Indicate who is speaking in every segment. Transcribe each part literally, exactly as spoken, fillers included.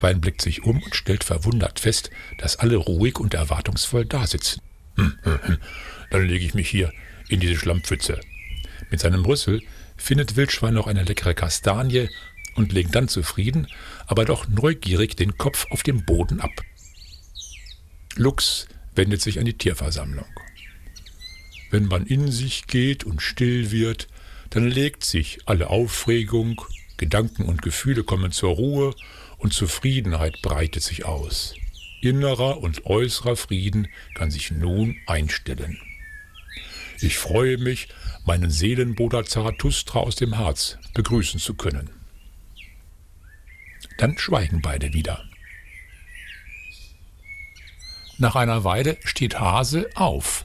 Speaker 1: Wein blickt sich um und stellt verwundert fest, dass alle ruhig und erwartungsvoll dasitzen. Hm, hm, hm. Dann lege ich mich hier in diese Schlammpfütze. Mit seinem Rüssel findet Wildschwein noch eine leckere Kastanie und legt dann zufrieden, aber doch neugierig den Kopf auf dem Boden ab. Luchs wendet sich an die Tierversammlung. Wenn man in sich geht und still wird, dann legt sich alle Aufregung, Gedanken und Gefühle kommen zur Ruhe und Zufriedenheit breitet sich aus. Innerer und äußerer Frieden kann sich nun einstellen. Ich freue mich, meinen Seelenbruder Zarathustra aus dem Harz begrüßen zu können. Dann schweigen beide wieder. Nach einer Weile steht Hase auf.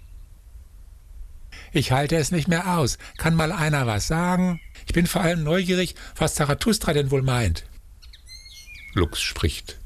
Speaker 1: Ich halte es nicht mehr aus. Kann mal einer was sagen? Ich bin vor allem neugierig, was Zarathustra denn wohl meint. Luchs spricht.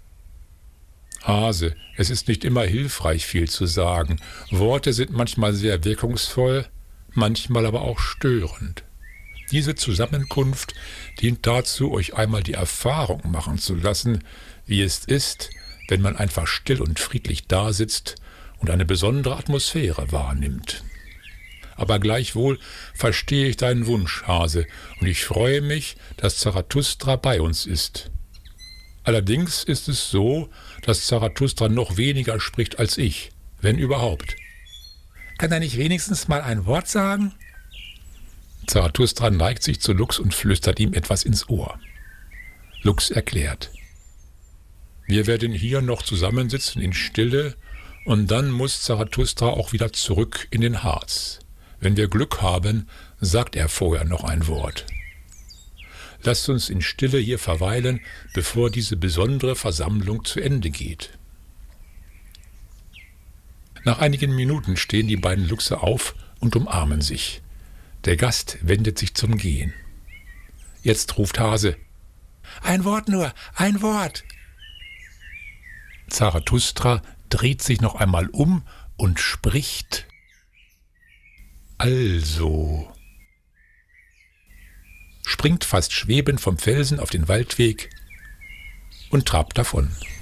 Speaker 1: Hase, es ist nicht immer hilfreich, viel zu sagen. Worte sind manchmal sehr wirkungsvoll, manchmal aber auch störend. Diese Zusammenkunft dient dazu, euch einmal die Erfahrung machen zu lassen, wie es ist, wenn man einfach still und friedlich dasitzt und eine besondere Atmosphäre wahrnimmt. Aber gleichwohl verstehe ich deinen Wunsch, Hase, und ich freue mich, dass Zarathustra bei uns ist. Allerdings ist es so, dass Zarathustra noch weniger spricht als ich, wenn überhaupt. Kann er nicht wenigstens mal ein Wort sagen? Zarathustra neigt sich zu Luchs und flüstert ihm etwas ins Ohr. Luchs erklärt. Wir werden hier noch zusammensitzen in Stille, und dann muss Zarathustra auch wieder zurück in den Harz. Wenn wir Glück haben, sagt er vorher noch ein Wort. Lasst uns in Stille hier verweilen, bevor diese besondere Versammlung zu Ende geht. Nach einigen Minuten stehen die beiden Luchse auf und umarmen sich. Der Gast wendet sich zum Gehen. Jetzt ruft Hase. Ein Wort nur, ein Wort! Zarathustra dreht sich noch einmal um und spricht. Also, springt fast schwebend vom Felsen auf den Waldweg und trabt davon.